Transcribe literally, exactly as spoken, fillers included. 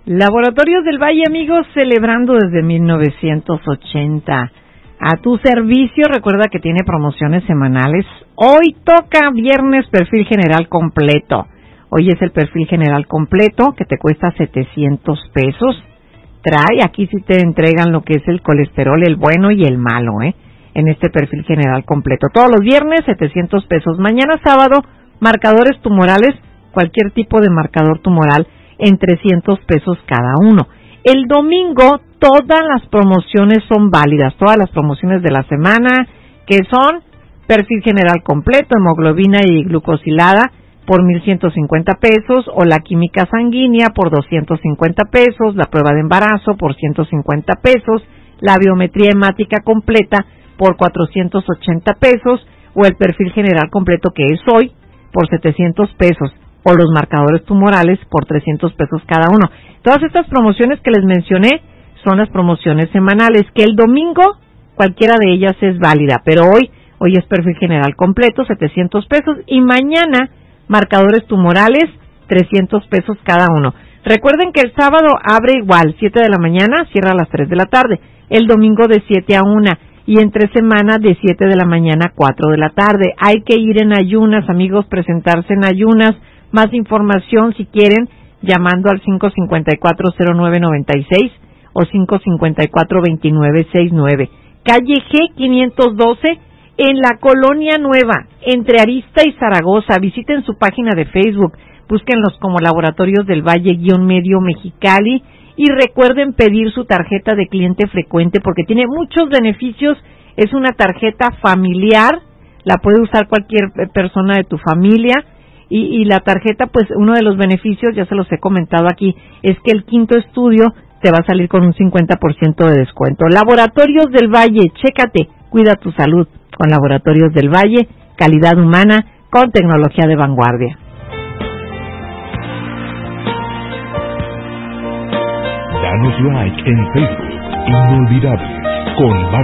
Laboratorios del Valle, amigos, celebrando desde mil novecientos ochenta. A tu servicio, recuerda que tiene promociones semanales. Hoy toca viernes perfil general completo. Hoy es el perfil general completo que te cuesta setecientos pesos. Trae, aquí sí te entregan lo que es el colesterol, el bueno y el malo, ¿eh? En este perfil general completo. Todos los viernes, setecientos pesos. Mañana sábado, marcadores tumorales, cualquier tipo de marcador tumoral, en trescientos pesos cada uno. El domingo, todas las promociones son válidas, todas las promociones de la semana, que son perfil general completo, hemoglobina y glucosilada, por mil ciento cincuenta pesos, o la química sanguínea por doscientos cincuenta pesos, la prueba de embarazo por ciento cincuenta pesos, la biometría hemática completa por cuatrocientos ochenta pesos, o el perfil general completo que es hoy por setecientos pesos, o los marcadores tumorales por trescientos pesos cada uno. Todas estas promociones que les mencioné son las promociones semanales, que el domingo cualquiera de ellas es válida, pero hoy, hoy es perfil general completo, setecientos pesos, y mañana marcadores tumorales, trescientos pesos cada uno. Recuerden que el sábado abre igual, siete de la mañana, cierra a las tres de la tarde. El domingo de siete a una, y entre semana de siete de la mañana a cuatro de la tarde. Hay que ir en ayunas, amigos, presentarse en ayunas. Más información, si quieren, llamando al cinco cinco cuatro cero nueve nueve seis o cinco cinco cuatro dos nueve seis nueve. Calle G quinientos doce, en la Colonia Nueva, entre Arista y Zaragoza. Visiten su página de Facebook, búsquenlos como Laboratorios del Valle-Medio Mexicali, y recuerden pedir su tarjeta de cliente frecuente porque tiene muchos beneficios. Es una tarjeta familiar, la puede usar cualquier persona de tu familia, y, y la tarjeta, pues uno de los beneficios, ya se los he comentado aquí, es que el quinto estudio te va a salir con un cincuenta por ciento de descuento. Laboratorios del Valle, chécate, cuida tu salud con Laboratorios del Valle, calidad humana con tecnología de vanguardia. Danos like en Facebook, Inolvidables con